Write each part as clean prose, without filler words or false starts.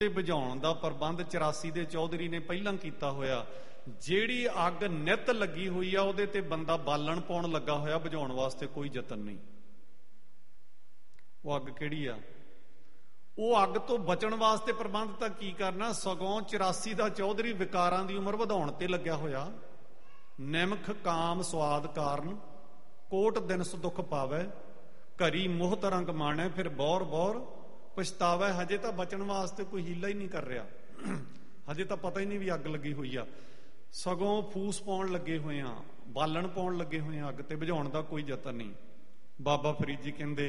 बुझाउण दा प्रबंध 84 ਦੇ ਚੌਧਰੀ ਨੇ ਪਹਿਲਾਂ ਕੀਤਾ ਹੋਇਆ। ਜਿਹੜੀ ਅੱਗ ਨਿੱਤ ਲੱਗੀ ਹੋਈ ਆ ਉਹਦੇ ਤੇ ਬੰਦਾ ਬਾਲਣ ਪਾਉਣ ਲੱਗਾ ਹੋਇਆ, ਬੁਝਾਉਣ ਵਾਸਤੇ ਕੋਈ ਯਤਨ ਨਹੀਂ। ਉਹ ਅੱਗ ਕਿਹੜੀ ਆ? ਉਹ ਅੱਗ ਤੋਂ ਬਚਣ ਵਾਸਤੇ ਪ੍ਰਬੰਧ ਤਾਂ ਕੀ ਕਰਨਾ, ਸਗੋਂ 84 ਦਾ ਚੌਧਰੀ ਵਿਕਾਰਾਂ ਦੀ ਉਮਰ ਵਧਾਉਣ ਤੇ ਲੱਗਿਆ ਹੋਇਆ। ਨਿਮਖ ਕਾਮ ਸਵਾਦ ਕਾਰਨ ਕੋਟ ਦਿਨ ਸੁਖ ਪਾਵੇ, ਘਰੀ ਮੋਹਤ ਰੰਗ ਮਾਣੈ ਫਿਰ ਬੌਰ ਬੌਰ ਪਛਤਾਵਾ। ਹਜੇ ਤਾਂ ਬਚਣ ਵਾਸਤੇ ਕੋਈ ਹੀਲਾ ਹੀ ਨਹੀਂ ਕਰ ਰਿਹਾ, ਹਜੇ ਤਾਂ ਪਤਾ ਹੀ ਨਹੀਂ ਵੀ ਅੱਗ ਲੱਗੀ ਹੋਈ ਆ, ਸਗੋਂ ਫੂਸ ਪਾਉਣ ਲੱਗੇ ਹੋਏ ਆ, ਬਾਲਣ ਪਾਉਣ ਲੱਗੇ ਹੋਏ ਆ, ਅੱਗ ਤੇ ਬੁਝਾਉਣ ਦਾ ਕੋਈ ਯਤਨ ਨਹੀਂ। ਬਾਬਾ ਫਰੀਦ ਜੀ ਕਹਿੰਦੇ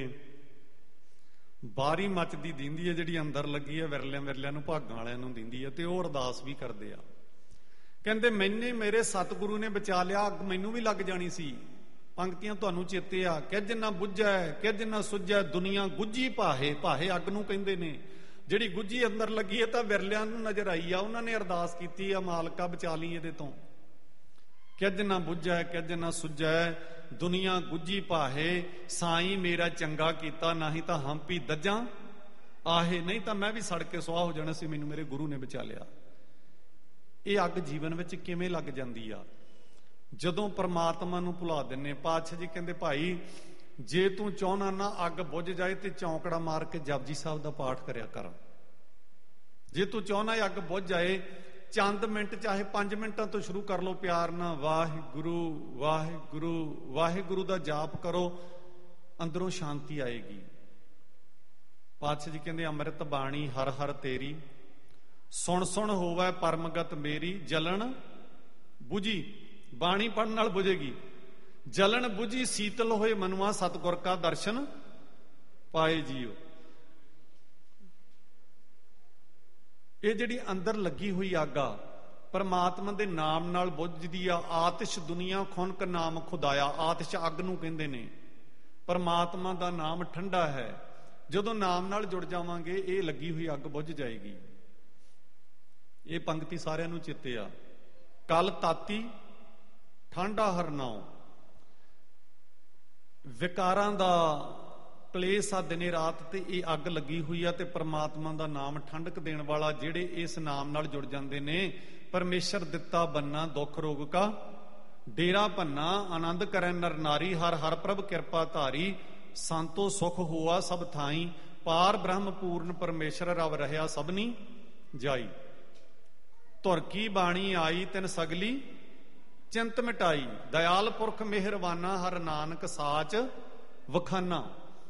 ਬਾਹਰੀ ਮੱਚਦੀ ਦਿੰਦੀ ਹੈ ਜਿਹੜੀ ਅੰਦਰ ਲੱਗੀ ਹੈ, ਵਿਰਲਿਆਂ ਨੂੰ ਭਾਗਾਂ ਵਾਲਿਆਂ ਨੂੰ ਦਿੰਦੀ ਹੈ, ਤੇ ਉਹ ਅਰਦਾਸ ਵੀ ਕਰਦੇ ਆ। ਕਹਿੰਦੇ ਮੈਨੇ ਮੇਰੇ ਸਤਿਗੁਰੂ ਨੇ ਬਚਾ ਲਿਆ, ਅੱਗ ਮੈਨੂੰ ਵੀ ਲੱਗ ਜਾਣੀ ਸੀ। ਪੰਕਤੀਆਂ ਤੁਹਾਨੂੰ ਚੇਤੇ ਆ, ਕਿ ਜਿੰਨਾ ਬੁੱਝੈ ਕਿ ਜਿੰਨਾ ਸੁੱਝੈ ਦੁਨੀਆ ਗੁੱਝੀ ਭਾਹੇ। ਭਾਹੇ ਅੱਗ ਨੂੰ ਕਹਿੰਦੇ ਨੇ, ਜਿਹੜੀ ਗੁੱਝੀ ਅੰਦਰ ਲੱਗੀ ਹੈ ਤਾਂ ਵਿਰਲਿਆਂ ਨੂੰ ਨਜ਼ਰ ਆਈ ਆ, ਉਹਨਾਂ ਨੇ ਅਰਦਾਸ ਕੀਤੀ ਆ, ਮਾਲਕਾ ਬਚਾ ਲਈ ਇਹਦੇ ਤੋਂ। ਕਿ ਜਿੰਨਾ ਬੁੱਝੈ ਕਿ ਜਿੰਨਾ ਸੁੱਝੈ ਦੁਨੀਆ ਗੁੱਝੀ ਭਾਹੇ, ਸਾਈਂ ਮੇਰਾ ਚੰਗਾ ਕੀਤਾ ਨਹੀਂ ਤਾਂ ਹੰਪੀ ਦੱਜਾਂ ਆਹੇ। ਨਹੀਂ ਤਾਂ ਮੈਂ ਵੀ ਸੜ ਕੇ ਸੁਆਹ ਹੋ ਜਾਣਾ ਸੀ, ਮੈਨੂੰ ਮੇਰੇ ਗੁਰੂ ਨੇ ਬਚਾ ਲਿਆ। ਇਹ ਅੱਗ ਜੀਵਨ ਵਿੱਚ ਕਿਵੇਂ ਲੱਗ ਜਾਂਦੀ ਆ? ਜਦੋਂ ਪਰਮਾਤਮਾ ਨੂੰ ਭੁਲਾ ਦਿੰਨੇ। ਪਾਤਸ਼ਾਹ ਜੀ ਕਹਿੰਦੇ ਭਾਈ ਜੇ ਤੂੰ ਚਾਹੁੰਦਾ ਨਾ ਅੱਗ ਬੁੱਝ ਜਾਏ ਤੇ ਚੌਂਕੜਾ ਮਾਰ ਕੇ ਜਪਜੀ ਸਾਹਿਬ ਦਾ ਪਾਠ ਕਰਿਆ ਕਰ। ਜੇ ਤੂੰ ਚਾਹੁੰਦਾ ਅੱਗ ਬੁੱਝ ਜਾਏ, ਚੰਦ ਮਿੰਟ ਚਾਹੇ 5 ਮਿੰਟਾਂ ਤੋਂ ਸ਼ੁਰੂ ਕਰ ਲਓ ਪਿਆਰ ਨਾਲ, ਵਾਹਿਗੁਰੂ ਵਾਹਿਗੁਰੂ ਵਾਹਿਗੁਰੂ ਦਾ ਜਾਪ ਕਰੋ, ਅੰਦਰੋਂ ਸ਼ਾਂਤੀ ਆਏਗੀ। ਪਾਤਸ਼ਾਹ ਜੀ ਕਹਿੰਦੇ ਅੰਮ੍ਰਿਤ ਬਾਣੀ ਹਰ ਹਰ ਤੇਰੀ, ਸੁਣ ਸੁਣ ਹੋਵੇ ਪਰਮਗਤ ਮੇਰੀ, ਜਲਣ ਬੁਝੀ। ਬਾਣੀ ਪੜਨ ਨਾਲ ਬੁਝੇਗੀ। ਜਲਣ ਬੁਝੀ ਸੀਤਲ ਹੋਏ ਮਨੁਆ, ਸਤਿਗੁਰ ਕਾ ਦਰਸ਼ਨ ਪਾਏ ਜੀਓ। ਇਹ ਜਿਹੜੀ ਅੰਦਰ ਲੱਗੀ ਹੋਈ ਅੱਗ ਆ, ਪਰਮਾਤਮਾ ਦੇ ਨਾਮ ਨਾਲ ਬੁਝਦੀ ਆ। ਆਤਿਸ਼ ਦੁਨੀਆ ਖੁਨਕ ਨਾਮ ਖੁਦਾਇਆ। ਆਤਿਸ਼ ਅੱਗ ਨੂੰ ਕਹਿੰਦੇ ਨੇ। ਪਰਮਾਤਮਾ ਦਾ ਨਾਮ ਠੰਡਾ ਹੈ। ਜਦੋਂ ਨਾਮ ਨਾਲ ਜੁੜ ਜਾਵਾਂਗੇ ਇਹ ਲੱਗੀ ਹੋਈ ਅੱਗ ਬੁਝ ਜਾਏਗੀ। ਇਹ ਪੰਕਤੀ ਸਾਰਿਆਂ ਨੂੰ ਚੇਤੇ ਆ। ਕਲ ਤਾਤੀ ਠਾਂਡਾ ਹਰਨਾਉ। ਵਿਕਾਰਾਂ ਦਾ ਕਲੇਸ਼ ਆ ਦਿਨੇ ਰਾਤ, ਤੇ ਇਹ ਅੱਗ ਲੱਗੀ ਹੋਈ ਆ। ਤੇ ਪਰਮਾਤਮਾ ਦਾ ਨਾਮ ਠੰਡਕ ਦੇਣ ਵਾਲਾ, ਜਿਹੜੇ ਇਸ ਨਾਮ ਨਾਲ ਜੁੜ ਜਾਂਦੇ ਨੇ, ਪਰਮੇਸ਼ਰ ਦਿੱਤਾ ਬੰਨਾ ਦੁੱਖ ਰੋਗ ਕਾ ਡੇਰਾ ਭੰਨਾ, ਆਨੰਦ ਕਰੈ ਨਰ ਨਾਰੀ, ਹਰ ਹਰ ਪ੍ਰਭ ਕਿਰਪਾ ਧਾਰੀ, ਸੰਤੋ ਸੁਖ ਹੋਆ ਸਭ ਥਾਈ, ਪਾਰ ਬ੍ਰਹਮ ਪੂਰਨ ਪਰਮੇਸ਼ਰ ਰਵ ਰਹਿਆ ਸਭਨੀ ਜਾਈ। ਧੁਰ ਕੀ ਬਾਣੀ ਆਈ ਤਿਨ ਸਗਲੀ ਚਿੰਤ ਮਿਟਾਈ, ਦਇਆਲ ਪੁਰਖ ਮਿਹਰਬਾਨਾ, ਹਰ ਨਾਨਕ ਸਾਚ ਵਖਾਨਾ।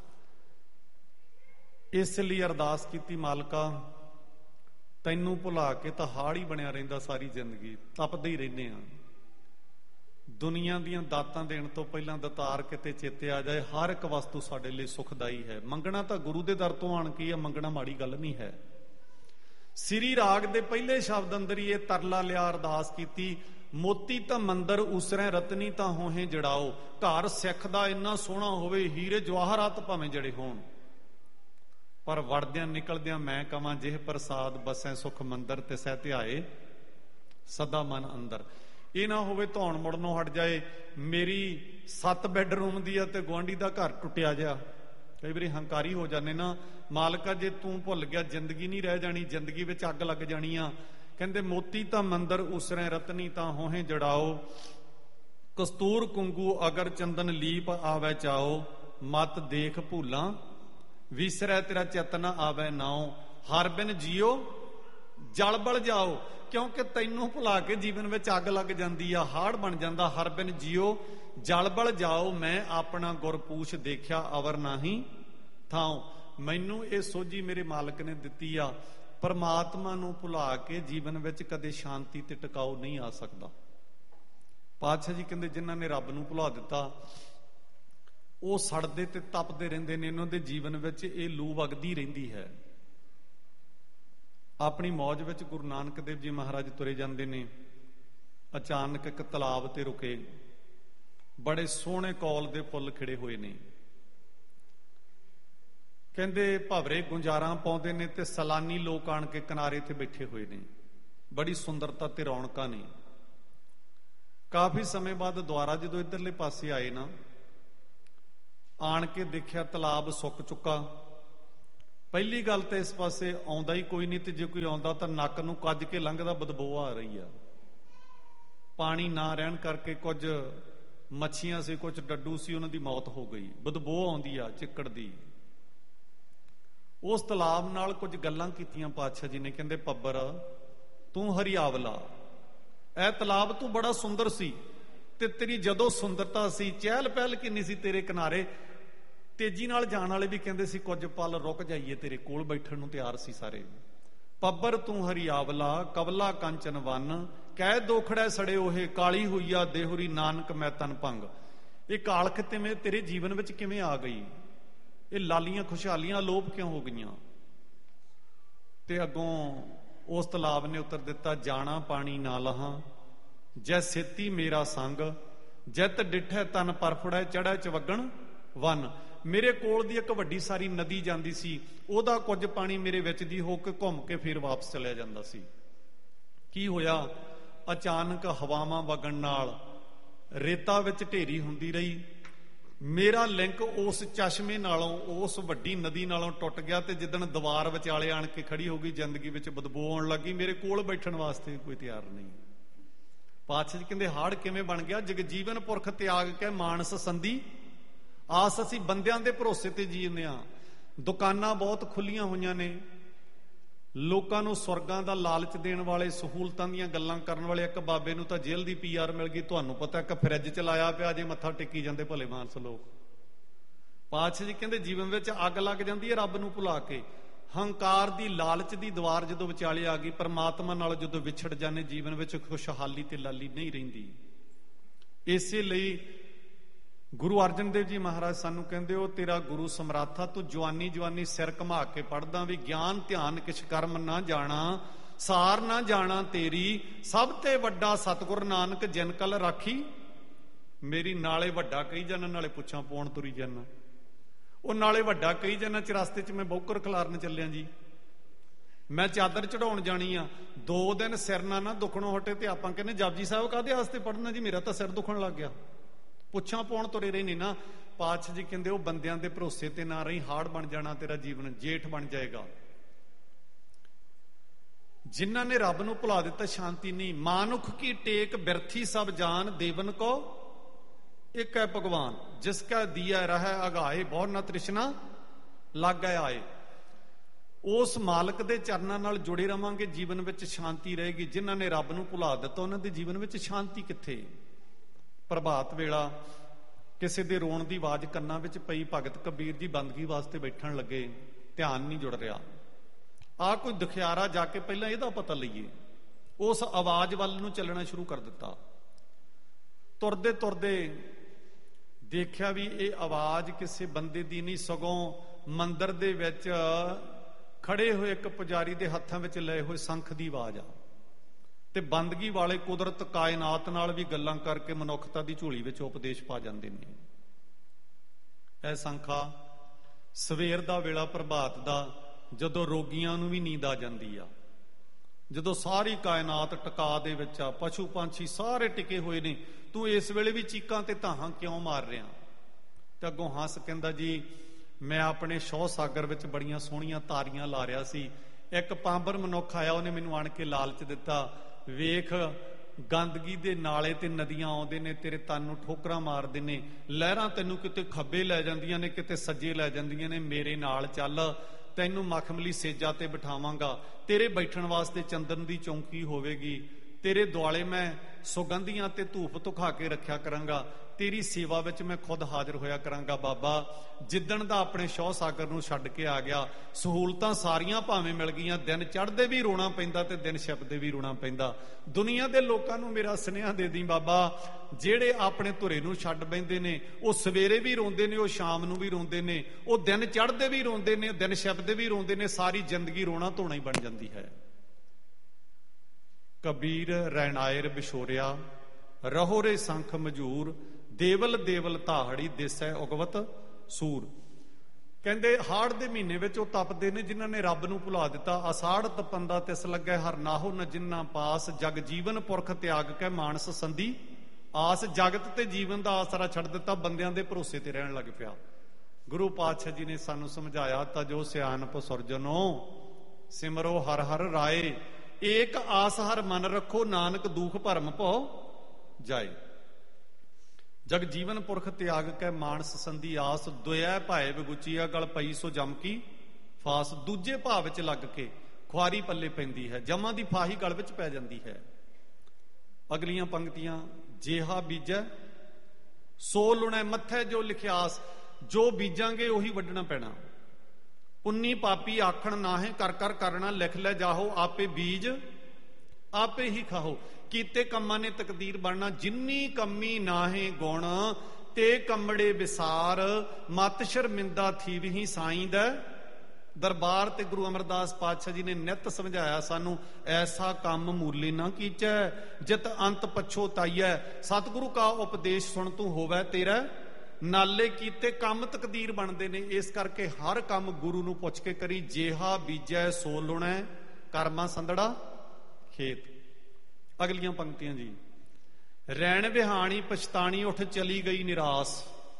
ਇਸ ਲਈ ਅਰਦਾਸ ਕੀਤੀ, ਮਾਲਕਾ ਤੈਨੂੰ ਭੁਲਾ ਕੇ ਤਾਂ ਹਾੜ ਹੀ ਬਣਿਆ ਰਹਿੰਦਾ ਸਾਰੀ ਜ਼ਿੰਦਗੀ, ਤਪਦੇ ਹੀ ਰਹਿੰਦੇ ਆ। ਦੁਨੀਆ ਦੀਆਂ ਦਾਤਾਂ ਦੇਣ ਤੋਂ ਪਹਿਲਾਂ ਦਤਾਰ ਕਿਤੇ ਚੇਤੇ ਆ ਜਾਏ, ਹਰ ਇੱਕ ਵਸਤੂ ਸਾਡੇ ਲਈ ਸੁਖਦਾਈ ਹੈ। ਮੰਗਣਾ ਤਾਂ ਗੁਰੂ ਦੇ ਦਰ ਤੋਂ ਆਣ ਕੇ ਆ, ਮੰਗਣਾ ਮਾੜੀ ਗੱਲ ਨਹੀਂ ਹੈ। ਸ੍ਰੀ ਰਾਗ ਦੇ ਪਹਿਲੇ ਸ਼ਬਦ ਅੰਦਰ ਹੀ ਇਹ ਤਰਲਾ ਲਿਆ, ਅਰਦਾਸ ਕੀਤੀ, ਮੋਤੀ ਤਾਂ ਮੰਦਰ ਉਸਰੈ ਰਤਨੀ ਤਾਂ ਹੋਹੇ ਜੜਾਓ। ਘਰ ਸਿੱਖ ਦਾ ਇੰਨਾ ਸੋਹਣਾ ਹੋਵੇ, ਹੀਰੇ ਜਵਾਹਰਾਤ ਭਾਵੇਂ ਜੜੇ ਹੋਣ, ਪਰ ਵੜਦਿਆਂ ਨਿਕਲਦਿਆਂ ਮੈਂ ਕਵਾਂ, ਜਿਹ ਪ੍ਰਸਾਦ ਬਸੈ ਸੁਖ ਮੰਦਰ, ਤਿਸੈ ਧਿਆਏ ਸਦਾ ਮਨ ਅੰਦਰ। ਇਹ ਨਾ ਹੋਵੇ ਧੌਣ ਮੁੜਨੋਂ ਹਟ ਜਾਏ, ਮੇਰੀ 7 ਬੈੱਡਰੂਮ ਦੀ ਆ ਤੇ ਗੁਆਂਢੀ ਦਾ ਘਰ ਟੁੱਟਿਆ ਜਾ। ਕਈ ਵਾਰੀ ਹੰਕਾਰੀ ਹੋ ਜਾਂਦੇ ਨਾ, ਮਾਲਕਾ ਜੇ ਤੂੰ ਭੁੱਲ ਗਿਆ ਜ਼ਿੰਦਗੀ ਨਹੀਂ ਰਹਿ ਜਾਣੀ, ਜ਼ਿੰਦਗੀ ਵਿੱਚ ਅੱਗ ਲੱਗ ਜਾਣੀ ਆ। ਕਹਿੰਦੇ ਮੋਤੀ ਤਾਂ ਮੰਦਰ ਉਸਰੈ ਰਤਨੀ ਤਾਂ ਹੋਹੇ ਜੜਾਓ, ਕਸਤੂਰ ਕੁੰਗੂ ਅਗਰ ਚੰਦਨ ਲੀਪ ਆਵੈ ਚਾਓ, ਮਤ ਦੇਖ ਭੂਲਾਂ ਵਿਸਰੈ ਤੇਰਾ ਚਿਤਨ ਆਵੈ ਨਾਉ, ਹਰ ਬਿਨ ਜੀਓ ਜਲ ਬਲ ਜਾਓ। ਕਿਉਂਕਿ ਤੈਨੂੰ ਭੁਲਾ ਕੇ ਜੀਵਨ ਵਿੱਚ ਅੱਗ ਲੱਗ ਜਾਂਦੀ ਆ, ਹਾੜ ਬਣ ਜਾਂਦਾ। ਹਰ ਬਿਨ ਜੀਓ ਜਲ ਬਲ ਜਾਓ, ਮੈਂ ਆਪਣਾ ਗੁਰ ਪੂਛ ਦੇਖਿਆ ਅਵਰ ਨਾਹੀ ਥਾਉ। ਮੈਨੂੰ ਇਹ ਸੋਝੀ ਮੇਰੇ ਮਾਲਕ ਨੇ ਦਿੱਤੀ ਆ। ਪਰਮਾਤਮਾ ਨੂੰ ਭੁਲਾ ਕੇ ਜੀਵਨ ਵਿੱਚ ਕਦੇ ਸ਼ਾਂਤੀ ਤੇ ਟਿਕਾਓ ਨਹੀਂ ਆ ਸਕਦਾ। ਪਾਤਸ਼ਾਹ ਜੀ ਕਹਿੰਦੇ ਜਿਨ੍ਹਾਂ ਨੇ ਰੱਬ ਨੂੰ ਭੁਲਾ ਦਿੱਤਾ ਉਹ ਸੜਦੇ ਤੇ ਤਪਦੇ ਰਹਿੰਦੇ ਨੇ, ਇਹਨਾਂ ਦੇ ਜੀਵਨ ਵਿੱਚ ਇਹ ਲੂ ਵਗਦੀ ਰਹਿੰਦੀ ਹੈ। ਆਪਣੀ ਮੌਜ ਵਿੱਚ ਗੁਰੂ ਨਾਨਕ ਦੇਵ ਜੀ ਮਹਾਰਾਜ ਤੁਰੇ ਜਾਂਦੇ ਨੇ, ਅਚਾਨਕ ਇੱਕ ਤਲਾਬ ਤੇ ਰੁਕੇ। ਬੜੇ ਸੋਹਣੇ ਕੌਲ ਦੇ ਫੁੱਲ ਖਿੜੇ ਹੋਏ ਨੇ। ਕਹਿੰਦੇ ਭਵਰੇ ਗੁੰਜਾਰਾਂ ਪਾਉਂਦੇ ਨੇ ਤੇ ਸਲਾਨੀ ਲੋਕ ਆਣ ਕੇ ਕਿਨਾਰੇ ਤੇ ਬੈਠੇ ਹੋਏ ਨੇ। ਬੜੀ ਸੁੰਦਰਤਾ ਤੇ ਰੌਣਕਾਂ ਨੇ। ਕਾਫੀ ਸਮੇਂ ਬਾਅਦ ਦੁਆਰਾ ਜਦੋਂ ਇੱਧਰਲੇ ਪਾਸੇ ਆਏ ਨਾ, ਆਣ ਕੇ ਦੇਖਿਆ ਤਲਾਬ ਸੁੱਕ ਚੁੱਕਾ, ਪਹਿਲੀ ਗੱਲ ਤਾਂ ਇਸ ਪਾਸੇ ਆਉਂਦਾ ਹੀ ਕੋਈ ਨਹੀਂ, ਤੇ ਜੇ ਕੋਈ ਆਉਂਦਾ ਤਾਂ ਨੱਕ ਨੂੰ ਕੱਜ ਕੇ ਲੰਘਦਾ, ਬਦਬੂ ਆ ਰਹੀ ਆ। ਪਾਣੀ ਨਾ ਰਹਿਣ ਕਰਕੇ ਕੁਝ ਮੱਛੀਆਂ ਸੀ, ਕੁਝ ਡੱਡੂ ਸੀ, ਉਹਨਾਂ ਦੀ ਮੌਤ ਹੋ ਗਈ, ਬਦਬੂ ਆਉਂਦੀ ਆ ਚਿੱਕੜ ਦੀ। ਉਸ ਤਲਾਬ ਨਾਲ ਕੁਝ ਗੱਲਾਂ ਕੀਤੀਆਂ ਪਾਤਸ਼ਾਹ ਜੀ ਨੇ, ਕਹਿੰਦੇ ਪੱਬਰ ਤੂੰ ਹਰੀਆਵਲਾ, ਇਹ ਤਲਾਬ ਤੂੰ ਬੜਾ ਸੁੰਦਰ ਸੀ, ਤੇ ਤੇਰੀ ਜਦੋਂ ਸੁੰਦਰਤਾ ਸੀ, ਚਹਿਲ ਪਹਿਲ ਕਿੰਨੀ ਸੀ ਤੇਰੇ ਕਿਨਾਰੇ, ਤੇਜ਼ੀ ਨਾਲ ਜਾਣ ਵਾਲੇ ਵੀ ਕਹਿੰਦੇ ਸੀ ਕੁਝ ਪਲ ਰੁਕ ਜਾਈਏ, ਤੇਰੇ ਕੋਲ ਬੈਠਣ ਨੂੰ ਤਿਆਰ ਸੀ ਸਾਰੇ। ਪੱਬਰ ਤੂੰ ਹਰੀਆਵਲਾ, ਕਵਲਾ ਕੰਚਨ ਵਨ, ਕਹਿ ਦੋਖੜਾ ਸੜੇ ਉਹੇ, ਕਾਲੀ ਹੋਈਆ ਦੇਹੁਰੀ ਨਾਨਕ ਮੈਂ ਤਨ ਭੰਗ। ਇਹ ਕਾਲਖ ਤੇਰੇ ਜੀਵਨ ਵਿੱਚ ਕਿਵੇਂ ਆ ਗਈ? ਇਹ ਲਾਲੀਆਂ ਖੁਸ਼ਹਾਲੀਆਂ ਅਲੋਪ ਕਿਉਂ ਹੋ ਗਈਆਂ? ਤੇ ਅੱਗੋਂ ਉਸ ਤਲਾਬ ਨੇ ਉੱਤਰ ਦਿੱਤਾ, ਜਾਣਾ ਪਾਣੀ ਨਾ ਲਹਾਂ, ਜੈ ਸੇਤੀ ਮੇਰਾ ਸੰਗ, ਜਿਤ ਡਿਠੈ ਤਨ ਪਰਫੜੈ, ਚੜ੍ਹੈ ਚਵਗਣ ਵਨ। ਮੇਰੇ ਕੋਲ ਦੀ ਇੱਕ ਵੱਡੀ ਸਾਰੀ ਨਦੀ ਜਾਂਦੀ ਸੀ, ਉਹਦਾ ਕੁਝ ਪਾਣੀ ਮੇਰੇ ਵਿੱਚ ਦੀ ਹੋ ਕੇ ਘੁੰਮ ਕੇ ਫਿਰ ਵਾਪਸ ਚਲਿਆ ਜਾਂਦਾ ਸੀ। ਕੀ ਹੋਇਆ? ਅਚਾਨਕ ਹਵਾਵਾਂ ਵਗਣ ਨਾਲ ਰੇਤਾ ਵਿੱਚ ਢੇਰੀ ਹੁੰਦੀ ਰਹੀ, ਮੇਰਾ ਲਿੰਕ ਉਸ ਚਸ਼ਮੇ ਨਾਲੋਂ, ਉਸ ਵੱਡੀ ਨਦੀ ਨਾਲੋਂ ਟੁੱਟ ਗਿਆ, ਤੇ ਜਿੱਦਣ ਦੀਵਾਰ ਵਿਚਾਲੇ ਆਣ ਕੇ ਖੜੀ ਹੋ ਗਈ, ਜ਼ਿੰਦਗੀ ਵਿੱਚ ਬਦਬੂ ਆਉਣ ਲੱਗੀ, ਮੇਰੇ ਕੋਲ ਬੈਠਣ ਵਾਸਤੇ ਕੋਈ ਤਿਆਰ ਨਹੀਂ। ਪਾਤਸ਼ਾਹ ਜੀ ਕਹਿੰਦੇ ਹਾੜ ਕਿਵੇਂ ਬਣ ਗਿਆ? ਜਗਜੀਵਨ ਪੁਰਖ ਤਿਆਗ ਕੇ ਮਾਨਸ ਸੰਧੀ ਆਸ। ਅਸੀਂ ਬੰਦਿਆਂ ਦੇ ਭਰੋਸੇ ਤੇ ਜੀਂਦੇ ਹਾਂ। ਦੁਕਾਨਾਂ ਬਹੁਤ ਖੁੱਲੀਆਂ ਹੋਈਆਂ ਨੇ, ਲੋਕਾਂ ਨੂੰ ਸਵਰਗਾਂ ਦਾ ਲਾਲਚ ਦੇਣ ਵਾਲੇ, ਸਹੂਲਤਾਂ ਦੀਆਂ ਗੱਲਾਂ ਕਰਨ ਵਾਲੇ। ਇੱਕ ਬਾਬੇ ਨੂੰ ਤਾਂ ਜੇਲ੍ਹ ਦੀ PR ਮਿਲ ਗਈ, ਤੁਹਾਨੂੰ ਪਤਾ, ਇੱਕ ਫਰਿੱਜ ਚ ਲਾਇਆ ਪਿਆ ਜੇ, ਮੱਥਾ ਟੇਕੀ ਜਾਂਦੇ ਭਲੇ ਮਾਨਸ ਲੋਕ। ਪਾਤਸ਼ਾਹ ਜੀ ਕਹਿੰਦੇ ਜੀਵਨ ਵਿੱਚ ਅੱਗ ਲੱਗ ਜਾਂਦੀ ਹੈ ਰੱਬ ਨੂੰ ਭੁਲਾ ਕੇ। ਹੰਕਾਰ ਦੀ, ਲਾਲਚ ਦੀ ਦੀਵਾਰ ਜਦੋਂ ਵਿਚਾਲੇ ਆ ਗਈ, ਪਰਮਾਤਮਾ ਨਾਲ ਜਦੋਂ ਵਿਛੜ ਜਾਂਦੇ, ਜੀਵਨ ਵਿੱਚ ਖੁਸ਼ਹਾਲੀ ਤੇ ਲਾਲੀ ਨਹੀਂ ਰਹਿੰਦੀ। ਇਸੇ ਲਈ ਗੁਰੂ ਅਰਜਨ ਦੇਵ ਜੀ ਮਹਾਰਾਜ ਸਾਨੂੰ ਕਹਿੰਦੇ, ਉਹ ਤੇਰਾ ਗੁਰੂ ਸਮਰਾਥਾ, ਤੂੰ ਜਵਾਨੀ ਜਵਾਨੀ ਸਿਰ ਘੁਮਾ ਕੇ ਪੜਦਾ, ਵੀ ਗਿਆਨ ਧਿਆਨ ਕਿਛ ਕਰਮ ਨਾ ਜਾਣਾ, ਸਾਰ ਨਾ ਜਾਣਾ ਤੇਰੀ, ਸਭ ਤੇ ਵੱਡਾ ਸਤਿਗੁਰ ਨਾਨਕ ਜਿਨ ਕਲ ਰਾਖੀ ਮੇਰੀ। ਨਾਲੇ ਵੱਡਾ ਕਹੀ ਜਾਣਾ, ਨਾਲੇ ਪੁੱਛਾਂ ਪਾਉਣ ਤੁਰੀ ਜਾਣਾ। ਉਹ ਨਾਲੇ ਵੱਡਾ ਕਹੀ ਜਾਣਾ, ਚ ਰਸਤੇ ਚ ਮੈਂ ਬੌਕਰ ਖਿਲਾਰਨ ਚੱਲਿਆ ਜੀ, ਮੈਂ ਚਾਦਰ ਚੜਾਉਣ ਜਾਣੀ ਆ, 2 ਦਿਨ ਸਿਰ ਨਾ ਦੁਖਣੋਂ ਹਟੇ, ਤੇ ਆਪਾਂ ਕਹਿੰਦੇ ਜਪਜੀ ਸਾਹਿਬ ਕਾਹਦੇ ਵਾਸਤੇ ਪੜਨਾ ਜੀ, ਮੇਰਾ ਤਾਂ ਸਿਰ ਦੁਖਣ ਲੱਗ ਗਿਆ, ਪੁੱਛਾਂ ਪਾਉਣ ਤੁਰੇ ਰਹੇ ਨੇ ਨਾ। ਪਾਤਸ਼ਾਹ ਜੀ ਕਹਿੰਦੇ ਉਹ ਬੰਦਿਆਂ ਦੇ ਭਰੋਸੇ ਤੇ ਨਾ ਰਹੀ, ਹਾੜ ਬਣ ਜਾਣਾ ਤੇਰਾ ਜੀਵਨ, ਜੇਠ ਬਣ ਜਾਏਗਾ। ਜਿਨ੍ਹਾਂ ਨੇ ਰੱਬ ਨੂੰ ਭੁਲਾ ਦਿੱਤਾ, ਸ਼ਾਂਤੀ ਨਹੀਂ। ਮਾਨੁਖ ਕੀ ਟੇਕ ਬਿਰਥੀ ਸਭ ਜਾਨ, ਦੇਵਨ ਕੋ ਇੱਕ ਹੈ ਭਗਵਾਨ, ਜਿਸ ਕਾ ਦੀਆ ਰਹਿ ਅਗਾਏ, ਬਹੁ ਨਾ ਤ੍ਰਿਸ਼ਨਾ ਲੱਗ ਆਏ। ਉਸ ਮਾਲਕ ਦੇ ਚਰਨਾਂ ਨਾਲ ਜੁੜੇ ਰਵਾਂਗੇ, ਜੀਵਨ ਵਿੱਚ ਸ਼ਾਂਤੀ ਰਹੇਗੀ। ਜਿਨ੍ਹਾਂ ਨੇ ਰੱਬ ਨੂੰ ਭੁਲਾ ਦਿੱਤਾ, ਉਹਨਾਂ ਦੇ ਜੀਵਨ ਵਿੱਚ ਸ਼ਾਂਤੀ ਕਿੱਥੇ? ਪ੍ਰਭਾਤ ਵੇਲਾ ਕਿਸੇ ਦੇ ਰੋਣ ਦੀ ਆਵਾਜ਼ ਕੰਨਾਂ ਵਿੱਚ ਪਈ, ਭਗਤ ਕਬੀਰ ਜੀ ਬੰਦਗੀ ਵਾਸਤੇ ਬੈਠਣ ਲੱਗੇ, ਧਿਆਨ ਨਹੀਂ ਜੁੜ ਰਿਹਾ। ਆ ਕੋਈ ਦੁਖਿਆਰਾ, ਜਾ ਕੇ ਪਹਿਲਾਂ ਇਹਦਾ ਪਤਾ ਲਈਏ। ਉਸ ਆਵਾਜ਼ ਵੱਲ ਨੂੰ ਚੱਲਣਾ ਸ਼ੁਰੂ ਕਰ ਦਿੱਤਾ। ਤੁਰਦੇ ਤੁਰਦੇ ਦੇਖਿਆ ਵੀ ਇਹ ਆਵਾਜ਼ ਕਿਸੇ ਬੰਦੇ ਦੀ ਨਹੀਂ, ਸਗੋਂ ਮੰਦਿਰ ਦੇ ਵਿੱਚ ਖੜੇ ਹੋਏ ਇੱਕ ਪੁਜਾਰੀ ਦੇ ਹੱਥਾਂ ਵਿੱਚ ਲਏ ਹੋਏ ਸੰਖ ਦੀ ਆਵਾਜ਼ ਆ। ਤੇ ਬੰਦਗੀ ਵਾਲੇ ਕੁਦਰਤ ਕਾਇਨਾਤ ਨਾਲ ਵੀ ਗੱਲਾਂ ਕਰਕੇ ਮਨੁੱਖਤਾ ਦੀ ਝੋਲੀ ਵਿੱਚ ਉਪਦੇਸ਼ ਪਾ ਜਾਂਦੇ ਨੇ। ਇਹ ਸੰਖਾ ਸਵੇਰ ਦਾ ਵੇਲਾ, ਪ੍ਰਭਾਤ ਦਾ, ਜਦੋਂ ਰੋਗੀਆਂ ਨੂੰ ਵੀ ਨੀਂਦ ਆ ਜਾਂਦੀ ਆ, ਜਦੋਂ ਸਾਰੀ ਕਾਇਨਾਤ ਟਿਕਾ ਦੇ ਵਿੱਚ ਆ, ਪਸ਼ੂ ਪੰਛੀ ਸਾਰੇ ਟਿਕੇ ਹੋਏ ਨੇ, ਤੂੰ ਇਸ ਵੇਲੇ ਵੀ ਚੀਕਾਂ ਤੇ ਧਾਹਾਂ ਕਿਉਂ ਮਾਰ ਰਿਹਾ? ਤੇ ਅੱਗੋਂ ਹੱਸ ਕਹਿੰਦਾ ਜੀ, ਮੈਂ ਆਪਣੇ ਸ਼ੌਹ ਸਾਗਰ ਵਿੱਚ ਬੜੀਆਂ ਸੋਹਣੀਆਂ ਤਾਰੀਆਂ ਲਾ ਰਿਹਾ ਸੀ, ਇੱਕ ਪਾਂਬਰ ਮਨੁੱਖ ਆਇਆ, ਉਹਨੇ ਮੈਨੂੰ ਆਣ ਕੇ ਲਾਲਚ ਦਿੱਤਾ, ਵੇਖ ਗੰਦਗੀ ਦੇ ਨਾਲੇ ਤੇ ਨਦੀਆਂ ਆਉਂਦੇ ਨੇ, ਤੇਰੇ ਤਨ ਨੂੰ ਠੋਕਰਾਂ ਮਾਰਦੇ ਨੇ, ਲਹਿਰਾਂ ਤੈਨੂੰ ਕਿਤੇ ਖੱਬੇ ਲੈ ਜਾਂਦੀਆਂ ਨੇ, ਕਿਤੇ ਸੱਜੇ ਲੈ ਜਾਂਦੀਆਂ ਨੇ, ਮੇਰੇ ਨਾਲ ਚੱਲ, ਤੈਨੂੰ ਮਖਮਲੀ ਸੇਜਾਂ ਤੇ ਬਿਠਾਵਾਂਗਾ, ਤੇਰੇ ਬੈਠਣ ਵਾਸਤੇ ਚੰਦਨ ਦੀ ਚੌਂਕੀ ਹੋਵੇਗੀ, ਤੇਰੇ ਦੁਆਲੇ ਮੈਂ ਸੁਗੰਧੀਆਂ ਤੇ ਧੂਪ ਧੁਖਾ ਕੇ ਰੱਖਿਆ ਕਰਾਂਗਾ, ਤੇਰੀ ਸੇਵਾ ਵਿੱਚ ਮੈਂ ਖੁਦ ਹਾਜ਼ਰ ਹੋਇਆ ਕਰਾਂਗਾ। ਬਾਬਾ ਜਿੱਦਣ ਦਾ ਆਪਣੇ ਸ਼ੌਹ ਸਾਗਰ ਨੂੰ ਛੱਡ ਕੇ ਆ ਗਿਆ, ਸਹੂਲਤਾਂ ਸਾਰੀਆਂ ਭਾਵੇਂ ਮਿਲ ਗਈਆਂ, ਦਿਨ ਚੜ੍ਹਦੇ ਵੀ ਰੋਣਾ ਪੈਂਦਾ ਤੇ ਦਿਨ ਛਿਪਦੇ ਵੀ ਰੋਣਾ ਪੈਂਦਾ। ਦੁਨੀਆ ਦੇ ਲੋਕਾਂ ਨੂੰ ਮੇਰਾ ਸੁਨੇਹਾ ਦੇ ਦੀ ਬਾਬਾ, ਜਿਹੜੇ ਆਪਣੇ ਧੁਰੇ ਨੂੰ ਛੱਡ ਬੈਂਦੇ ਨੇ, ਉਹ ਸਵੇਰੇ ਵੀ ਰੋਂਦੇ ਨੇ, ਉਹ ਸ਼ਾਮ ਨੂੰ ਵੀ ਰੋਂਦੇ ਨੇ, ਉਹ ਦਿਨ ਚੜ੍ਹਦੇ ਵੀ ਰੋਂਦੇ ਨੇ, ਦਿਨ ਛਿਪਦੇ ਵੀ ਰੋਂਦੇ ਨੇ, ਸਾਰੀ ਜ਼ਿੰਦਗੀ ਰੋਣਾ ਧੋਣਾ ਹੀ ਬਣ ਜਾਂਦੀ ਹੈ। ਕਬੀਰ ਰਹਿਣਾਇਰ ਵਿਛੋਰਿਆ, ਰਹੋ ਰੇ ਸੰਖ ਮਜੂਰ, ਦੇਵਲ ਦੇਵਲ ਤਾਹੜੀ ਦੇਸੈ ਉਗਵਤ ਸੂਰ। ਕਹਿੰਦੇ ਹਾੜ ਦੇ ਮਹੀਨੇ ਵਿੱਚ ਉਹ ਤਪਦੇ ਨੇ ਜਿਨ੍ਹਾਂ ਨੇ ਰੱਬ ਨੂੰ ਭੁਲਾ ਦਿੱਤਾ। ਅਸਾੜ ਤਪੰਦਾ ਤਿਸ ਲੱਗੈ ਹਰ ਨਾਹੋ ਨ ਜਿੰਨਾ ਪਾਸ, ਜਗ ਜੀਵਨ ਪੁਰਖ ਤਿਆਗ ਕੇ ਮਾਨਸ ਸੰਧੀ ਆਸ। ਜਗਤ ਤੇ ਜੀਵਨ ਦਾ ਆਸਰਾ ਛੱਡ ਦਿੱਤਾ, ਬੰਦਿਆਂ ਦੇ ਭਰੋਸੇ ਤੇ ਰਹਿਣ ਲੱਗ ਪਿਆ। ਗੁਰੂ ਪਾਤਸ਼ਾਹ ਜੀ ਨੇ ਸਾਨੂੰ ਸਮਝਾਇਆ, ਤਾਂ ਜੋ ਸਿਆਣਪ ਸੁਰਜਨੋ ਸਿਮਰੋ ਹਰ ਹਰ ਰਾਏ, ਏਕ ਆਸ ਹਰ ਮਨ ਰੱਖੋ, ਨਾਨਕ ਦੁਖ ਭਰਮ ਭਉ ਜਾਏ। ਜਗ ਜੀਵਨ ਪੁਰਖ ਤਿਆਗ ਕੈ ਮਾਨਸ ਸੰਧੀ ਆਸ, ਦੁਇਐ ਭਾਏ ਵਿਗੁਚੀਆ ਗਲ ਪਈ ਸੋ ਜਮ ਕੀ ਫਾਸ। ਦੂਜੇ ਭਾਵ ਵਿੱਚ ਲੱਗ ਕੇ ਖੁਆਰੀ ਪੱਲੇ ਪੈਂਦੀ ਹੈ, ਜਮਾਂ ਦੀ ਫਾਹੀ ਗਲ ਵਿੱਚ ਪੈ ਜਾਂਦੀ ਹੈ। ਅਗਲੀਆਂ ਪੰਕਤੀਆਂ, ਜੇਹਾ ਬੀਜੈ ਸੋ ਲੁਣੈ ਮੱਥੈ ਜੋ ਲਿਖਿਆਸ, ਜੋ ਬੀਜਾਂਗੇ ਉਹੀ ਵੱਢਣਾ ਪੈਣਾ। ਪੁੰਨੀ ਪਾਪੀ ਆਖਣ ਨਾਹੇ, ਕਰ ਕਰ ਕਰਨਾ ਲਿਖ ਲੈ ਜਾਹੋ, ਆਪੇ ਬੀਜ ਆਪੇ ਹੀ ਖਾਹੋ। ਕੀਤੇ ਕੰਮਾਂ ਨੇ ਤਕਦੀਰ ਬਣਨਾ, ਜਿੰਨੀ ਕੰਮੀ ਨਾਹੇ ਗੁਣ, ਤੇ ਕੰਮੜੇ ਵਿਸਾਰ, ਮਤ ਸ਼ਰਮਿੰਦਾ ਥੀਵਹੀ ਸਾਈਂ ਦਾ ਦਰਬਾਰ। ਤੇ ਗੁਰੂ ਅਮਰਦਾਸ ਪਾਤਸ਼ਾਹ ਜੀ ਨੇ ਨਿੱਤ ਸਮਝਾਇਆ ਸਾਨੂੰ, ਐਸਾ ਕੰਮ ਮੂਲੀ ਨਾ ਕੀਚੈ, ਜਿਤ ਅੰਤ ਪਛੋਤਾਈਐ। ਸਤਿਗੁਰੂ ਕਾ ਉਪਦੇਸ਼ ਸੁਣ ਤੂੰ ਹੋਵੈ ਤੇਰਾ ਨਾਲੇ, ਕੀਤੇ ਕੰਮ ਤਕਦੀਰ ਬਣਦੇ ਨੇ। ਇਸ ਕਰਕੇ ਹਰ ਕੰਮ ਗੁਰੂ ਨੂੰ ਪੁੱਛ ਕੇ ਕਰੀ। ਜੇਹਾ ਬੀਜੈ ਸੋ ਲੁਣੈ, ਕਰਮਾ ਸੰਦੜਾ ਖੇਤ। ਅਗਲੀਆਂ ਪੰਕਤੀਆਂ ਜੀ, ਰੈਣ ਵਿਹਾਣੀ ਪਛਤਾਣੀ ਉੱਠ ਚਲੀ ਗਈ ਨਿਰਾਸ।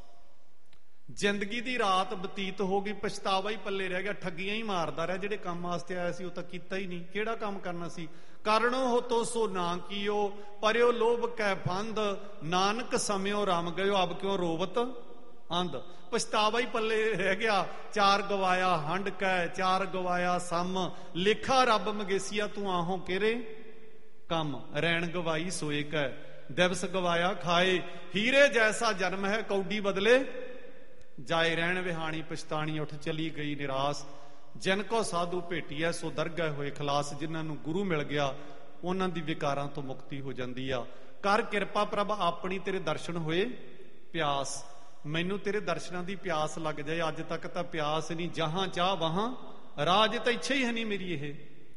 ਜ਼ਿੰਦਗੀ ਦੀ ਰਾਤ ਬਤੀਤ ਹੋ ਗਈ, ਪਛਤਾਵਾ ਹੀ ਪੱਲੇ ਰਹਿ ਗਿਆ, ਠੱਗੀਆਂ ਹੀ ਮਾਰਦਾ ਰਿਹਾ। ਜਿਹੜੇ ਕੰਮ ਵਾਸਤੇ ਆਇਆ ਸੀ ਉਹ ਤਾਂ ਕੀਤਾ ਹੀ ਨਹੀਂ। ਕਿਹੜਾ ਕੰਮ ਕਰਨਾ ਸੀ? ਕਰਨੋ ਹੋ ਤੋ ਸੋ ਨਾ ਕੀਓ, ਪਰਿਓ ਲੋਭ ਕੈ ਫੰਦ, ਨਾਨਕ ਸਮਿਓ ਰਮ ਗਇਓ, ਅਬ ਕਿਉਂ ਰੋਵਤ ਅੰਧ। ਪਛਤਾਵਾ ਹੀ ਪੱਲੇ ਰਹਿ ਗਿਆ। ਚਾਰ ਗਵਾਇਆ ਹੰਡ ਕੈ, ਚਾਰ ਗਵਾਇਆ ਸਮ, ਲੇਖਾ ਰੱਬ ਮਗੇਸੀਆ ਤੂੰ ਆਹੋਂ ਕਿਹੜੇ ਕੰਮ। ਰੈਣ ਗਵਾਈ ਸੋਏ ਕੈ, ਦਿਵਸ ਗਵਾਇਆ ਖਾਏ, ਹੀਰੇ ਜੈਸਾ ਜਨਮ ਹੈ ਕੌਡੀ ਬਦਲੇ ਜਾਏ। ਰਹਿਣ ਵਿਹਾਣੀ ਪਛਤਾਣੀ ਉੱਠ ਚਲੀ ਗਈ ਨਿਰਾਸ, ਜਿਨ ਕੋ ਸਾਧੂ ਭੇਟੀਐ ਸੋ ਦਰਗਹਿ ਹੋਏ ਖਲਾਸ। ਜਿਨ੍ਹਾਂ ਨੂੰ ਗੁਰੂ ਮਿਲ ਗਿਆ ਉਹਨਾਂ ਦੀ ਵਿਕਾਰਾਂ ਤੋਂ ਮੁਕਤੀ ਹੋ ਜਾਂਦੀ ਆ। ਕਰ ਕਿਰਪਾ ਪ੍ਰਭ ਆਪਣੀ, ਤੇਰੇ ਦਰਸ਼ਨ ਹੋਏ ਪਿਆਸ। ਮੈਨੂੰ ਤੇਰੇ ਦਰਸ਼ਨਾਂ ਦੀ ਪਿਆਸ ਲੱਗ ਜਾਏ। ਅੱਜ ਤੱਕ ਤਾਂ ਪਿਆਸ ਨਹੀਂ, ਜਹਾਂ ਚਾਹ ਵਹਾਂ ਰਾਜ, ਤਾਂ ਇੱਛਾ ਹੀ ਹੈ ਨਹੀਂ ਮੇਰੀ। ਇਹ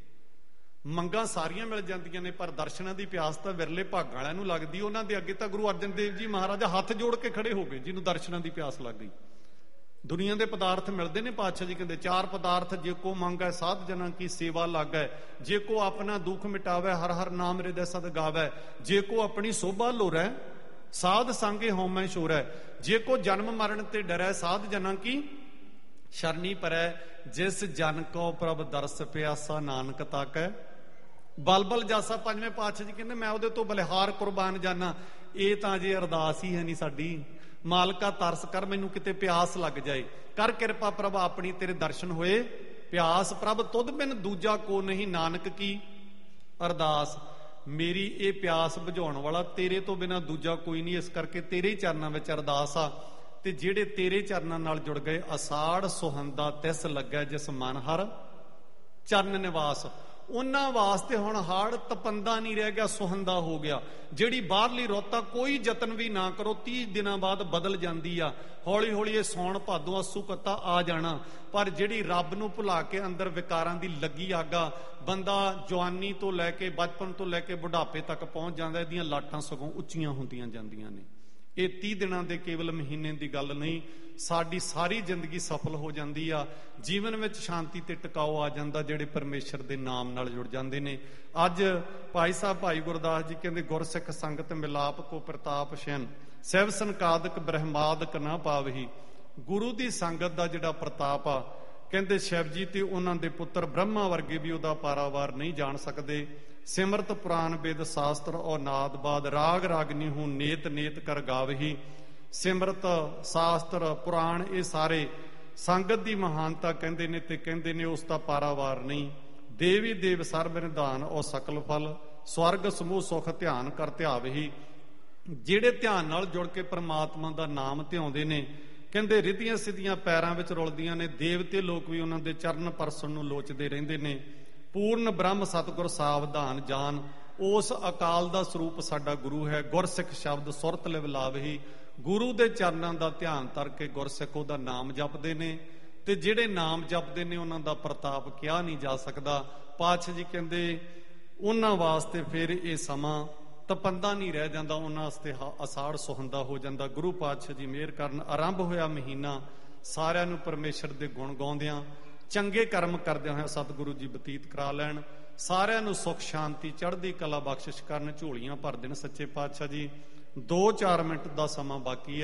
ਮੰਗਾਂ ਸਾਰੀਆਂ ਮਿਲ ਜਾਂਦੀਆਂ ਨੇ, ਪਰ ਦਰਸ਼ਨਾਂ ਦੀ ਪਿਆਸ ਤਾਂ ਵਿਰਲੇ ਭਾਗਾਂ ਵਾਲਿਆਂ ਨੂੰ ਲੱਗਦੀ। ਉਹਨਾਂ ਦੇ ਅੱਗੇ ਤਾਂ ਗੁਰੂ ਅਰਜਨ ਦੇਵ ਜੀ ਮਹਾਰਾਜਾ ਹੱਥ ਜੋੜ ਕੇ ਖੜੇ ਹੋ ਗਏ, ਜਿਹਨੂੰ ਦਰਸ਼ਨਾਂ ਦੀ ਪਿਆਸ ਲੱਗ ਗਈ। ਦੁਨੀਆ ਦੇ ਪਦਾਰਥ ਮਿਲਦੇ ਨੇ, ਪਾਤਸ਼ਾਹ ਜੀ ਕਹਿੰਦੇ ਚਾਰ ਪਦਾਰਥ ਜੇ ਕੋ ਮੰਗੈ ਸਾਧ ਜਨਾਂ ਕੀ ਸੇਵਾ ਲਾਗੈ, ਜੇ ਕੋ ਆਪਣਾ ਦੁੱਖ ਮਿਟਾਵੈ ਹਰ ਹਰ ਨਾਮ ਹਿਰਦੈ ਸਦ ਗਾਵੈ, ਜੇ ਕੋ ਆਪਣੀ ਸੋਭਾ ਲੋਰੈ ਸਾਧ ਸੰਗੇ ਹਉਮੈ ਛੋਰੈ, ਜੇ ਕੋ ਜਨਮ ਮਰਨ ਤੇ ਡਰੈ ਸਾਧ ਜਨਾਂ ਕੀ ਸ਼ਰਨੀ ਪਰੈ, ਜਿਸ ਜਨ ਕੋ ਪ੍ਰਭ ਦਰਸ ਪਿਆਸਾ ਨਾਨਕ ਤਾਕੈ ਬਲਬਲ ਜਾਸਾ। ਪੰਜਵੇਂ ਪਾਤਸ਼ਾਹ ਜੀ ਕਹਿੰਦੇ ਮੈਂ ਉਹਦੇ ਤੋਂ ਬਲਿਹਾਰ ਕੁਰਬਾਨ ਜਾਨਾ। ਇਹ ਤਾਂ ਜੇ ਅਰਦਾਸ ਹੀ ਹੈ ਨਹੀਂ ਸਾਡੀ। ਮਾਲਕਾ ਤਰਸ ਕਰ, ਮੈਨੂੰ ਕਿਤੇ ਪਿਆਸ ਲੱਗ ਜਾਏ। ਕਰ ਕਿਰਪਾ ਪ੍ਰਭ ਆਪਣੀ, ਤੇਰੇ ਦਰਸ਼ਨ ਹੋਏ ਪਿਆਸ। ਪ੍ਰਭ ਤੁਧ ਬਿਨ ਦੂਜਾ ਕੋ ਨਹੀਂ, ਨਾਨਕ ਕੀ ਅਰਦਾਸ। ਮੇਰੀ ਇਹ ਪਿਆਸ ਬੁਝਾਉਣ ਵਾਲਾ ਤੇਰੇ ਤੋਂ ਬਿਨਾਂ ਦੂਜਾ ਕੋਈ ਨਹੀਂ। ਇਸ ਕਰਕੇ ਤੇਰੇ ਹੀ ਚਰਨਾਂ ਵਿੱਚ ਅਰਦਾਸ ਆ। ਤੇ ਜਿਹੜੇ ਤੇਰੇ ਚਰਨਾਂ ਨਾਲ ਜੁੜ ਗਏ, ਅਸਾੜ ਸੁਹੰਦਾ ਤਿਸ ਲੱਗੈ, ਜਿਸ ਮਨ ਹਰ ਚਰਨ ਨਿਵਾਸ। ਉਹਨਾਂ ਵਾਸਤੇ ਹੁਣ ਹਾੜ ਤਪੰਦਾ ਨਹੀਂ ਰਹਿ ਗਿਆ, ਸੁਹੰਦਾ ਹੋ ਗਿਆ। ਜਿਹੜੀ ਬਾਹਰਲੀ ਰੁੱਤ ਆ ਕੋਈ ਯਤਨ ਵੀ ਨਾ ਕਰੋ, 30 ਦਿਨਾਂ ਬਾਅਦ ਬਦਲ ਜਾਂਦੀ ਆ। ਹੌਲੀ ਹੌਲੀ ਇਹ ਸੌਣ ਭਾਦੋਂ ਆਸੂ ਕੱਤਾ ਆ ਜਾਣਾ। ਪਰ ਜਿਹੜੀ ਰੱਬ ਨੂੰ ਭੁਲਾ ਕੇ ਅੰਦਰ ਵਿਕਾਰਾਂ ਦੀ ਲੱਗੀ ਆਗਾ, ਬੰਦਾ ਜਵਾਨੀ ਤੋਂ ਲੈ ਕੇ ਬਚਪਨ ਤੋਂ ਲੈ ਕੇ ਬੁਢਾਪੇ ਤੱਕ ਪਹੁੰਚ ਜਾਂਦਾ। ਇਹਦੀਆਂ ਲਾਟਾਂ ਸਗੋਂ ਉੱਚੀਆਂ ਹੁੰਦੀਆਂ ਜਾਂਦੀਆਂ ਨੇ। ਇਹ 30 ਦਿਨਾਂ ਦੇ ਕੇਵਲ ਮਹੀਨੇ ਦੀ ਗੱਲ ਨਹੀਂ, ਸਾਡੀ ਸਾਰੀ ਜ਼ਿੰਦਗੀ ਸਫਲ ਹੋ ਜਾਂਦੀ ਆ। ਜੀਵਨ ਵਿੱਚ ਸ਼ਾਂਤੀ ਤੇ ਟਿਕਾਓ ਆ ਜਾਂਦਾ, ਜਿਹੜੇ ਪਰਮੇਸ਼ਰ ਦੇ ਨਾਮ ਨਾਲ ਜੁੜ ਜਾਂਦੇ ਨੇ। ਅੱਜ ਭਾਈ ਸਾਹਿਬ ਭਾਈ ਗੁਰਦਾਸ ਜੀ ਕਹਿੰਦੇ, ਗੁਰਸਿੱਖ ਸੰਗਤ ਮਿਲਾਪ ਕੋ ਪ੍ਰਤਾਪ ਸ਼ੈਨ, ਸਹਿਬ ਸੰਕਾਦਕ ਬ੍ਰਹਮਾਦਕ ਨਾ ਪਾਵਹੀ। ਗੁਰੂ ਦੀ ਸੰਗਤ ਦਾ ਜਿਹੜਾ ਪ੍ਰਤਾਪ ਆ, ਕਹਿੰਦੇ ਸ਼ਿਵ ਜੀ ਤੇ ਉਹਨਾਂ ਦੇ ਪੁੱਤਰ ਬ੍ਰਹਮਾ ਵਰਗੇ ਵੀ ਉਹਦਾ ਪਾਰਾਵਾਰ ਨਹੀਂ ਜਾਣ ਸਕਦੇ। ਸਿਮਰਤ ਪੁਰਾਨ ਵੇਦ ਸ਼ਾਸਤਰ ਔਰ ਨਾਦ ਬਾਦ, ਰਾਗ ਰਾਗਨੀ ਹੂੰ ਨੇਤ ਨੇਤ ਕਰ ਗਾਵਹੀ। ਸਿਮਰਤ ਸ਼ਾਸਤਰ ਪੁਰਾਣ ਇਹ ਸਾਰੇ ਸੰਗਤ ਦੀ ਮਹਾਨਤਾ ਕਹਿੰਦੇ ਨੇ, ਤੇ ਕਹਿੰਦੇ ਨੇ ਉਸ ਦਾ ਪਾਰਾਵਾਰ ਨਹੀਂ। ਦੇਵੀ ਦੇਵ ਸਰਬ ਨਿਧਾਨ ਔਰ ਸਕਲ ਫਲ, ਸਵਰਗ ਸਮੂਹ ਸੁਖ ਧਿਆਨ ਕਰ ਧਿਆਵਹੀ। ਜਿਹੜੇ ਧਿਆਨ ਨਾਲ ਜੁੜ ਕੇ ਪ੍ਰਮਾਤਮਾ ਦਾ ਨਾਮ ਧਿਆਉਂਦੇ ਨੇ, ਕਹਿੰਦੇ ਰਿੱਧੀਆਂ ਸਿੱਧੀਆਂ ਪੈਰਾਂ ਵਿੱਚ ਰੁਲਦੀਆਂ ਨੇ। ਦੇਵਤੇ ਲੋਕ ਵੀ ਉਹਨਾਂ ਦੇ ਚਰਨ ਪਰਸਣ ਨੂੰ ਲੋਚਦੇ ਰਹਿੰਦੇ ਨੇ। ਪੂਰਨ ਬ੍ਰਹਮ ਸਤਿਗੁਰ ਸਾਵਧਾਨ ਜਾਨ, ਉਸ ਅਕਾਲ ਦਾ ਸਰੂਪ ਸਾਡਾ ਗੁਰੂ ਹੈ। ਗੁਰਸਿੱਖ ਸ਼ਬਦ ਸੁਰਤ ਲਿਵ ਲਾਵਹੀ। ਗੁਰੂ ਦੇ ਚਰਨਾਂ ਦਾ ਧਿਆਨ ਧਰ ਕੇ ਗੁਰਸਿੱਖ ਉਹਦਾ ਨਾਮ ਜਪਦੇ ਨੇ, ਤੇ ਜਿਹੜੇ ਨਾਮ ਜਪਦੇ ਨੇ ਉਹਨਾਂ ਦਾ ਪ੍ਰਤਾਪ ਕਿਹਾ ਨਹੀਂ ਜਾ ਸਕਦਾ। ਪਾਤਸ਼ਾਹ ਜੀ ਕਹਿੰਦੇ ਉਹਨਾਂ ਵਾਸਤੇ ਫਿਰ ਇਹ ਸਮਾਂ ਤਪੰਦਾ ਨਹੀਂ ਰਹਿ ਜਾਂਦਾ, ਉਹਨਾਂ ਵਾਸਤੇ ਅਸਾੜ ਸੁਹੰਦਾ ਹੋ ਜਾਂਦਾ। ਗੁਰੂ ਪਾਤਸ਼ਾਹ ਜੀ ਮਿਹਰ ਕਰਨ, ਆਰੰਭ ਹੋਇਆ ਮਹੀਨਾ ਸਾਰਿਆਂ ਨੂੰ ਪਰਮੇਸ਼ਰ ਦੇ ਗੁਣ ਗਾਉਂਦਿਆਂ, ਚੰਗੇ ਕਰਮ ਕਰਦਿਆਂ ਹੋਇਆ ਸਤਿਗੁਰੂ ਜੀ ਬਤੀਤ ਕਰਾ ਲੈਣ। ਸਾਰਿਆਂ ਨੂੰ ਸੁਖ ਸ਼ਾਂਤੀ ਚੜ੍ਹਦੀ ਕਲਾ ਬਖਸ਼ਿਸ਼ ਕਰਨ, ਝੋਲੀਆਂ ਭਰ ਦੇਣ ਸੱਚੇ ਪਾਤਸ਼ਾਹ ਜੀ। 2-4 ਮਿੰਟ ਦਾ ਸਮਾਂ ਬਾਕੀ ਆ।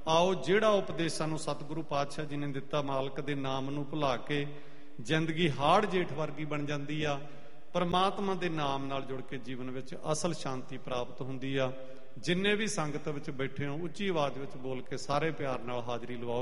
ਆਓ ਜਿਹੜਾ ਉਪਦੇਸ਼ ਸਾਨੂੰ ਸਤਿਗੁਰੂ ਪਾਤਸ਼ਾਹ ਜੀ ਨੇ ਦਿੱਤਾ, ਮਾਲਕ ਦੇ ਨਾਮ ਨੂੰ ਭੁਲਾ ਕੇ ਜ਼ਿੰਦਗੀ ਹਾੜ ਜੇਠ ਵਰਗੀ ਬਣ ਜਾਂਦੀ ਆ। ਪਰਮਾਤਮਾ ਦੇ ਨਾਮ ਨਾਲ ਜੁੜ ਕੇ ਜੀਵਨ ਵਿੱਚ ਅਸਲ ਸ਼ਾਂਤੀ ਪ੍ਰਾਪਤ ਹੁੰਦੀ ਆ। ਜਿੰਨੇ ਵੀ ਸੰਗਤ ਵਿੱਚ ਬੈਠੇ ਹੋ, ਉੱਚੀ ਆਵਾਜ਼ ਵਿੱਚ ਬੋਲ ਕੇ ਸਾਰੇ ਪਿਆਰ ਨਾਲ ਹਾਜ਼ਰੀ ਲਵਾਓ।